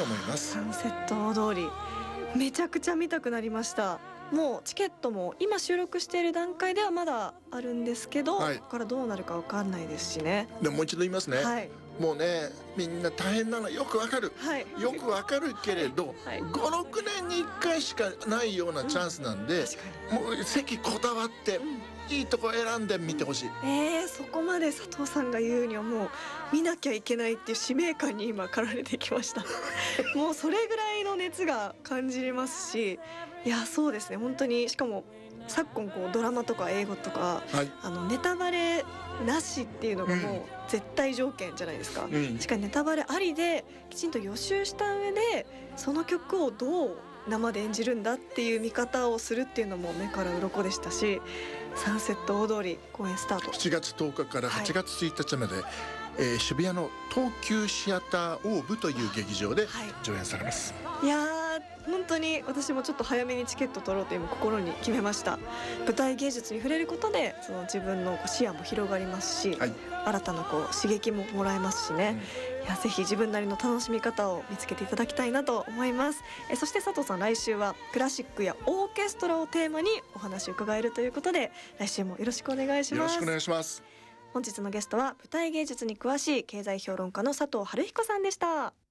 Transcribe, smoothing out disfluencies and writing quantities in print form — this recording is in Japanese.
思います。 サンセット大通りめちゃくちゃ見たくなりました。もうチケットも今収録している段階ではまだあるんですけど、ここからどうなるか分かんないですしね。 でもう一度言いますね、もうねみんな大変なのよくわかる、よくわかるけれど、5、6年に1回しかないようなチャンスなんで、もう席こだわって、いいとこ選んで見てほしい。 そこまで佐藤さんが言うにはもう見なきゃいけないっていう使命感に今駆られてきましたもうそれぐらいの熱が感じれますし、いやそうですね、本当にしかも昨今こうドラマとか英語とか、ネタバレなしっていうのがもう絶対条件じゃないですか、しかもネタバレありできちんと予習した上でその曲をどう生で演じるんだっていう見方をするっていうのも目から鱗でしたし、サンセット大通り公演スタート 7月10日から8月1日まで、渋谷の東急シアターオーブという劇場で上演されます。 いや本当に私もちょっと早めにチケット取ろうと今心に決めました。舞台芸術に触れることでその自分の視野も広がりますし、新たな刺激ももらえますしね、いやぜひ自分なりの楽しみ方を見つけていただきたいなと思います。そして佐藤さん、来週はクラシックやオーケストラをテーマにお話を伺えるということで、来週もよろしくお願いします。 よろしくお願いします。 本日のゲストは舞台芸術に詳しい経済評論家の佐藤春彦さんでした。